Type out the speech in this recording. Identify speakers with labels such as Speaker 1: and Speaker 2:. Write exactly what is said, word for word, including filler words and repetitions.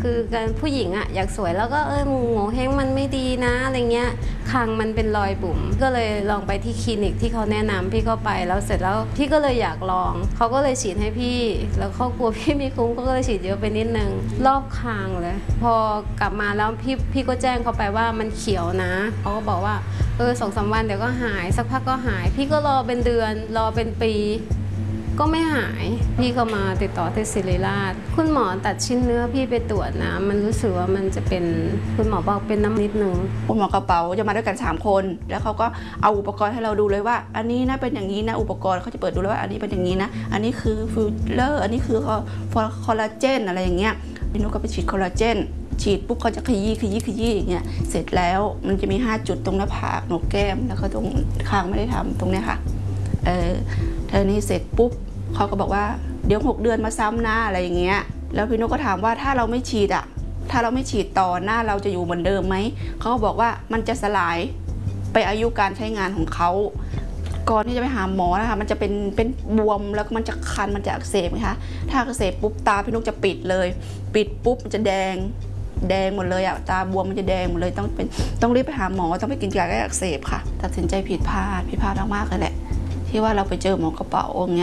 Speaker 1: คือการผู้หญิงอะอยากสวยแล้วก็เออโงเฮงมันไม่ดีนะอะไรเงี้ยคางมันเป็นรอยบุ๋มก็เลยลองไปที่คลินิกที่เขาแนะนำพี่ก็ไปแล้วเสร็จแล้วพี่ก็เลยอยากลองเขาก็เลยฉีดให้พี่แล้วเขากลัวพี่ไม่คุ้มก็เลยฉีดเยอะไปนิดนึงรอบคางเลยพอกลับมาแล้วพี่พี่ก็แจ้งเขาไปว่ามันเขียวนะเขาก็บอกว่าเออสองสามวันเดี๋ยวก็หายสักพักก็หายพี่ก็รอเป็นเดือนรอเป็นปีก็ไม่หายพี่ก็มาติดต่อที่ศิริราชคุณหมอตัดชิ้นเนื้อพี่ไปตรวจนะมันรู้สึกว่ามันจะเป็นคุณหมอบอกเป็นน้ำนิดนึง
Speaker 2: คุณหมอกระเป๋าจะมาด้วยกันสามคนแล้วเขาก็เอาอุปกรณ์ให้เราดูเลยว่าอันนี้นะเป็นอย่างนี้นะอุปกรณ์เขาจะเปิดดูเลยว่าอันนี้เป็นอย่างนี้นะอันนี้คือฟิลเลอร์อันนี้คือคอลลาเจนอะไรอย่างเงี้ยพี่นุ๊กก็ไปฉีดคอลลาเจนฉีดปุ๊บเขาจะขยี้ขยี้ขยี้อย่างเงี้ยเสร็จแล้วมันจะมีห้าจุดตรงหน้าผากโหนกแก้มแล้วก็ตรงคางไม่ได้ทำตรงเนี้ยค่ะเออเธอนี้เสร็จปุ๊บเขาก็บอกว่าเดี๋ยวหกเดือนมาซ้ำนะอะไรอย่างเงี้ยแล้วพี่นุ๊กก็ถามว่าถ้าเราไม่ฉีดอ่ะถ้าเราไม่ฉีดต่อหน้าเราจะอยู่เหมือนเดิมไหมเขาก็บอกว่ามันจะสลายไปอายุการใช้งานของเขาก่อนที่จะไปหาหมอนะคะมันจะเป็นเป็นบวมแล้วมันจะคันมันจะอักเสบนะคะถ้าอักเสบปุ๊บตาพี่นุ๊กจะปิดเลยปิดปุ๊บมันจะแดงแดงหมดเลยอะตาบวมมันจะแดงหมดเลยต้องเป็นต้องรีบไปหาหมอต้องไปกินยาแก้อักเสบค่ะตัดสินใจผิดพลาดผิดพลาดมากๆเลยแหละที่ว่าเราไปเจอหมอกระเป๋าอย่างเงี้ย